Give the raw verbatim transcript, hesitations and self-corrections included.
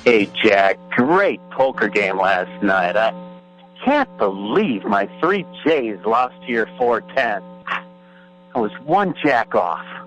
Hey, Jack, great poker game last night. I can't believe my three J's lost to your four ten. I was one jack off.